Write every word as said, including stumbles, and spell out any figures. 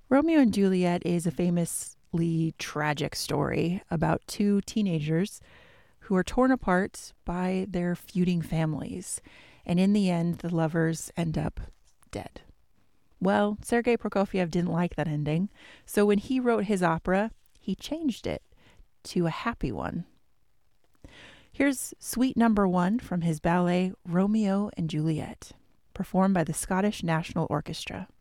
Romeo and Juliet is a famously tragic story about two teenagers who are torn apart by their feuding families. And in the end, the lovers end up dead. Well, Sergei Prokofiev didn't like that ending, so when he wrote his opera, he changed it to a happy one. Here's Suite Number One from his ballet Romeo and Juliet, performed by the Scottish National Orchestra.